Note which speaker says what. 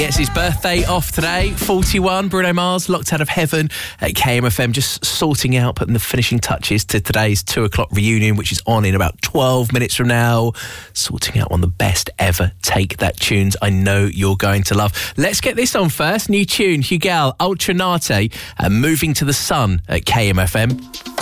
Speaker 1: It's his birthday off today, 41. Bruno Mars, Locked Out of Heaven at KMFM, just sorting out, putting the finishing touches to today's 2 o'clock reunion, which is on in about 12 minutes from now. Sorting out one of the best ever Take That tunes I know you're going to love. Let's get this on first. New tune, Hugal, Ultranate, Moving to the Sun at KMFM.